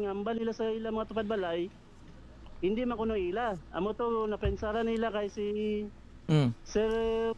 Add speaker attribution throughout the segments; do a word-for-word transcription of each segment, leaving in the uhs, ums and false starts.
Speaker 1: ambal nila sa ilang mga tupad balay, hindi makuno ila. Amo to napensara nila kay si
Speaker 2: Mm.
Speaker 1: Sir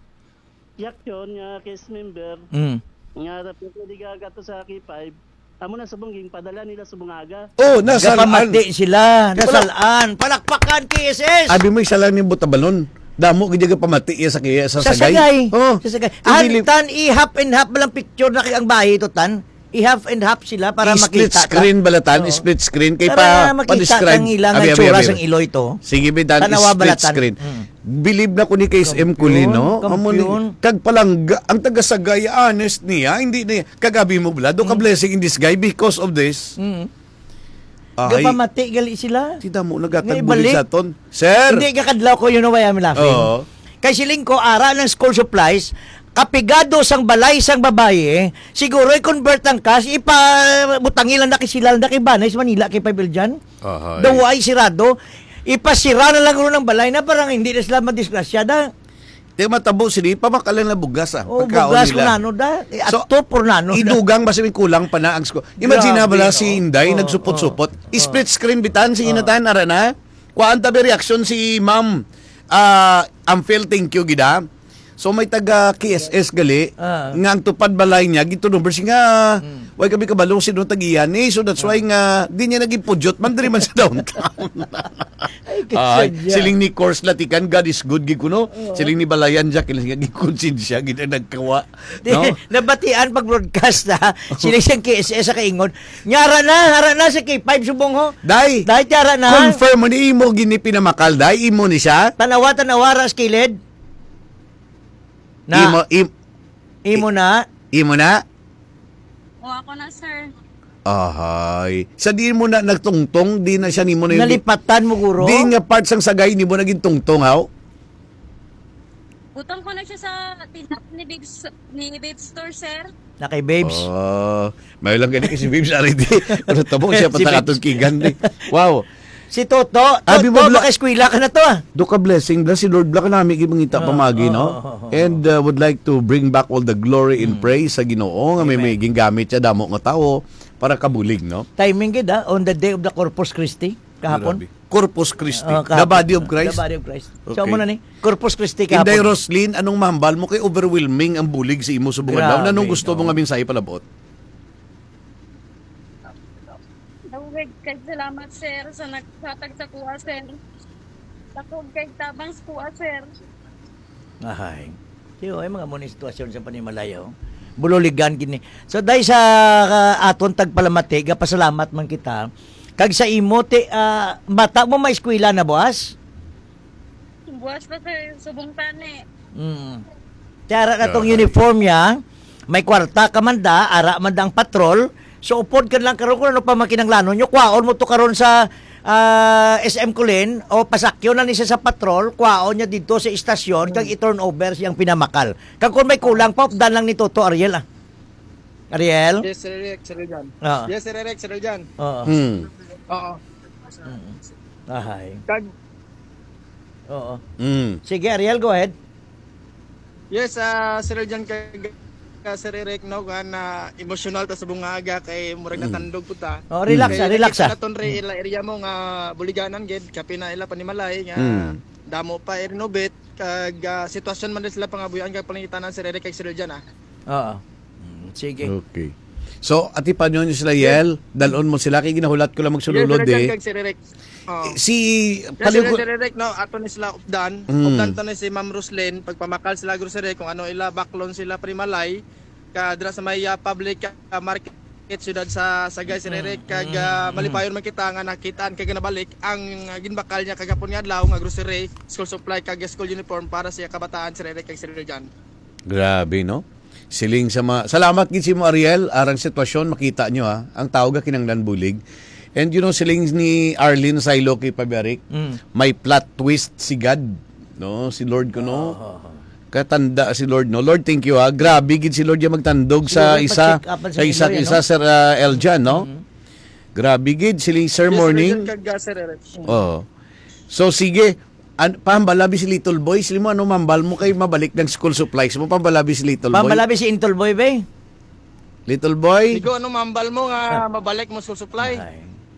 Speaker 1: Yakyon nga case member
Speaker 2: Mm.
Speaker 1: nga pwede gaga to sa K five. Amo na subong ging padala nila subungaga.
Speaker 3: Oh, nasalaan.
Speaker 2: Gapamati sila, nasalaan. Palakpakan K S S.
Speaker 3: Abi mo isa lang ni butabalon. Damo gid pamati iya sa kaya sa
Speaker 2: Sa
Speaker 3: sagay.
Speaker 2: sagay.
Speaker 3: Oh.
Speaker 2: Sa sagay.
Speaker 3: Hindi-
Speaker 2: Antan i-half and half lang picture na kay ang bahay to tan. I-half and half sila para
Speaker 3: split
Speaker 2: makita.
Speaker 3: screen balatan,
Speaker 2: Oo.
Speaker 3: split screen kay
Speaker 2: Para
Speaker 3: pa
Speaker 2: makita
Speaker 3: pa-describe.
Speaker 2: ang ilang
Speaker 3: Abi, abi,
Speaker 2: tsura
Speaker 3: abi.
Speaker 2: sa iloy to.
Speaker 3: Sige bidan
Speaker 2: Tanawa
Speaker 3: split
Speaker 2: balatan.
Speaker 3: screen.
Speaker 2: Mm.
Speaker 3: Believe na ko ni K S M Culino. Amo ni
Speaker 2: Kampiyon.
Speaker 3: kag palangga ang taga sagay honest niya, hindi ni kagabi mo bala do ka blessing in this guy because of this.
Speaker 2: Mm.
Speaker 3: Ay,
Speaker 2: Gapamati gali sila.
Speaker 3: tita mo
Speaker 2: Ngay
Speaker 3: nagatagbulig
Speaker 2: balik.
Speaker 3: sa ton. Sir.
Speaker 2: Hindi ka kadlaw ko yun why I'm laughing.
Speaker 3: Oo.
Speaker 2: Kay siling ko ara ng school supplies, kapigado sang balay sang babae, siguro i-convert ang cash, ipabutangilan na kisila na kay Banay sa Manila kay Pabil dyan.
Speaker 3: Ahay.
Speaker 2: Daw ay sirado, ipasira na lang ro ng balay na parang hindi na sila madisgrasya da.
Speaker 3: Di matabo sila, pamakalan na bugas ah.
Speaker 2: O
Speaker 3: pagkaon
Speaker 2: bugas ko
Speaker 3: nila.
Speaker 2: nano da, at
Speaker 3: So,
Speaker 2: to por nano da.
Speaker 3: Idugang basta may kulang pa na ang school. Imagine na
Speaker 2: Grabe,
Speaker 3: bala
Speaker 2: no?
Speaker 3: si Inday,
Speaker 2: Oh,
Speaker 3: nagsupot-supot.
Speaker 2: oh,
Speaker 3: Split screen bitan, si inatan, ara na. Kuhaan tabi reaction si ma'am. Ah, Amphil, thank you, gida. So may taga K S S gali,
Speaker 2: Ah.
Speaker 3: nga ang tupad balay niya, gito number si nga,
Speaker 2: Hmm.
Speaker 3: way kami kabalo si nung tagiyan eh. So that's why nga, di niya naging pudyot, man diri man sa downtown.
Speaker 2: Ay,
Speaker 3: Ay,
Speaker 2: kasadya.
Speaker 3: siling ni Course Latikan, God is good, gid kuno. Siling ni Balayan Jack, ilang nga gikonsensya, gid ang nagkawa.
Speaker 2: Di,
Speaker 3: No?
Speaker 2: nabatian pag broadcast na sila siyang K S S sa kaingon. Nyara na, hara na sa K five subong ho.
Speaker 3: Day,
Speaker 2: Dahil nyara na.
Speaker 3: confirm mo ni imo gini pinamakal, day, imo ni siya.
Speaker 2: Tanawa tanawa ra skiled. Na
Speaker 3: Imo, im-
Speaker 2: imo na.
Speaker 3: imo na.
Speaker 4: O ako na, sir.
Speaker 3: Ahay. Sa di mo na nagtungtong, di na siya nimo na yung...
Speaker 2: Nalipatan mo guro.
Speaker 3: Di nga part sang sagay, ni mo naging tungtong, haw?
Speaker 4: Utang ko na siya sa tinap ni Babes, ni Babes Store, sir.
Speaker 2: Na kay babes.
Speaker 3: Oh, may lang ganit si Bibs Aridi. Ano tabo siya
Speaker 2: Si
Speaker 3: patakatong
Speaker 2: Bibs.
Speaker 3: kigan ni. Wow.
Speaker 2: Si Toto,
Speaker 3: Abi mo
Speaker 2: Toto,
Speaker 3: bla-
Speaker 2: baka eskwela ka na to ah.
Speaker 3: Do ka blessing, bless si Lord Black na namin ibangita pamagi,
Speaker 2: oh,
Speaker 3: no?
Speaker 2: oh, oh, oh.
Speaker 3: And uh, would like to bring back all the glory and praise sa Ginoo nga may may gingamit siya damo nga tao para kabulig, no?
Speaker 2: Timing gid ah, on the day of the Corpus Christi kahapon.
Speaker 3: Grabe. Corpus Christi,
Speaker 2: Oh,
Speaker 3: the
Speaker 2: kahapon.
Speaker 3: body of Christ.
Speaker 2: The body of Christ.
Speaker 3: Okay.
Speaker 2: So mo na ni Corpus Christi
Speaker 3: Inday
Speaker 2: kahapon.
Speaker 3: Roslyn, anong mahambal mo kay overwhelming ang bulig sa imo subong adlaw?
Speaker 2: Grabe,
Speaker 3: Anong gusto mo
Speaker 2: no?
Speaker 3: nga mensahe palabot?
Speaker 4: Dawag kay salamat, sir, sa naghatag sa kuha, sir. Takog kay tabang sa kuha, sir.
Speaker 2: Ahay. Tiyo ay mga muna sitwasyon sa Panimalayo. Bululigan kini. So dahil sa uh, aton tagpalamati, pasalamat man kita. Kag sa imo ti ah, mata mo may eskwela na buwas?
Speaker 4: Buwas pa, sir, subong tani.
Speaker 2: Mm. Tiara na tong
Speaker 3: Okay.
Speaker 2: uniform niya, may kwarta ka man da, ara man da ang patrol. So upod ka lang karon kung ano pa makinanglanon nyo, kwaon mo to karon sa ah, S M Culin o pasakyo na ni siya sa patrol, kwaon niya dito sa istasyon, kag i-turn over siyang pinamakal. Kag kung may kulang pa, dan lang ni Toto Ariel ah. Ariel?
Speaker 5: Yes, Sir Eric, Sir Jan.
Speaker 2: Oo.
Speaker 5: Yes, Sir Eric, Sir Jan.
Speaker 2: Oo.
Speaker 3: Hmm.
Speaker 5: Oo.
Speaker 2: Ahay.
Speaker 5: Kag,
Speaker 2: Oo.
Speaker 3: Hmm.
Speaker 2: Sige Ariel, go ahead.
Speaker 5: yes, ah, Sir Jan, kag, ka, Sir Eric, no, ka na emotional ta sa bungaga kay murag natandog po ta.
Speaker 2: Oh, relax
Speaker 5: Kay
Speaker 2: ah, relax ah.
Speaker 5: nakita naton re ila area mo nga buliganan gid kapi na ila panimalay nga
Speaker 3: Mm.
Speaker 5: damo pa i-renovate kag ah, sitwasyon man din sila pangabuyan kag palangitanan Sir Eric kay Sir Jan ah.
Speaker 2: Oo. Mm, Sige.
Speaker 3: Okay. So, ati pa nyo sila Yel, dalon mo sila, kay ginahulat ko lang
Speaker 5: Yes,
Speaker 3: magsululod
Speaker 5: Sir Jan,
Speaker 3: eh.
Speaker 5: kag Sir Eric. Oo.
Speaker 3: Si,
Speaker 5: Yes,
Speaker 3: paliw
Speaker 5: Sir,
Speaker 3: ko,
Speaker 5: Sir Eric, no, ato ni sila updan.
Speaker 3: Mm.
Speaker 5: Updan to ni si Ma'am Roslyn, pagpamakal sila grocery kung ano ila backlon sila primalay kadra sa may uh, public uh, market syudad sa Sagay, Sir Eric, kag uh, malipayon man kita nga nakitaan kay ginabalik ang uh, ginbakal niya kagapon nga adlaw nga grocery, school supply kag school uniform para sa kabataan, Sir Eric kag Sir Jan.
Speaker 3: grabe no? Siling sa mga, salamat gid si mo Ariel, arang sitwasyon, makita nyo ha, ang tao ga kinanglan bulig. And you know, siling ni Arlene Sailo kay Pabiarik,
Speaker 2: Mm.
Speaker 3: may plot twist si God, no? Si Lord ko, no? Katanda si Lord, no? Lord, thank you ha. Grabe gid si Lord yung magtandog sa
Speaker 2: Siguro
Speaker 3: isa,
Speaker 2: pa-check upan sa
Speaker 3: sa isa't
Speaker 2: Pinoy,
Speaker 3: isa,
Speaker 2: ano?
Speaker 3: Sir uh, Eljan, no? Grabe gid, siling Sir
Speaker 5: Yes,
Speaker 3: Morning.
Speaker 5: Sir Jan, kag uh, Sir Eric.
Speaker 3: Oh. So sige, an pambalabi si Little Boy, sila mo ano mambal mo kay mabalik ng school supplies mo, pambalabi si Little Boy.
Speaker 2: Pambalabi si Intol Boy, be.
Speaker 3: Little Boy.
Speaker 5: Digo ano mambal mo nga mabalik mo school supply.
Speaker 2: Ay.